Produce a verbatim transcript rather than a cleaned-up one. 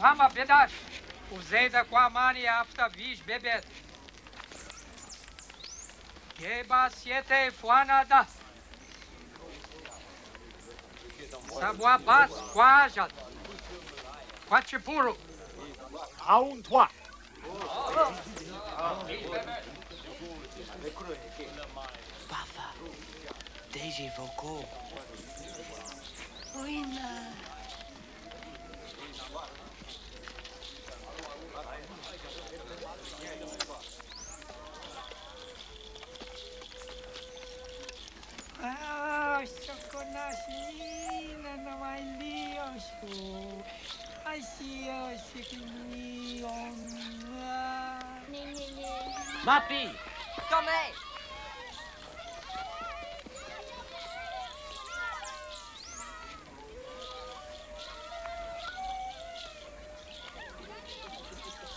Mama bedaş. Uzeyde kuamani hafta viş bebet. Geba siete fuanada. Saboa bas quajat. Quachipuru. Aun toi. Papa, Deji Voko. Uina. Ah, choconasina na mailiosu. Ai sia sikini on. Mapi! Tomé!